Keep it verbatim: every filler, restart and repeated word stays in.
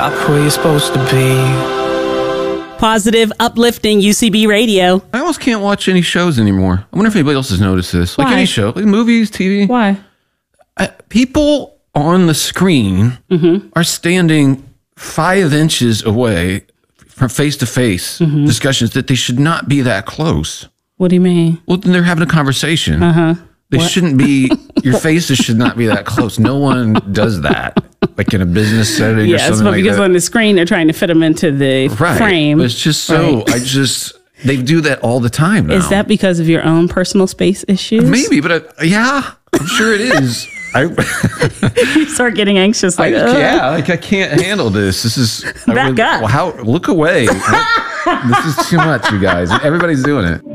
Stop where you're supposed to be. Positive, uplifting U C B radio. I almost can't watch any shows anymore. I wonder if anybody else has noticed this. Like Why? any show, like movies, T V. Why? I, people on the screen Mm-hmm. are standing five inches away from face-to-face Mm-hmm. discussions that they should not be that close. What do you mean? Well, then they're having a conversation. Uh-huh. They What? shouldn't be, your faces should not be that close. No one does that. Like in a business setting or Yes, something but like because that. on the screen they're trying to fit them into the Right. frame. But it's just so, Right. I just, they do that all the time now. Is that because of your own personal space issues? Maybe, but I, yeah, I'm sure it is. I, You start getting anxious I like, Ugh. yeah, like I can't handle this. This is I Back would- up. How? Look away. This is too much, you guys. Everybody's doing it.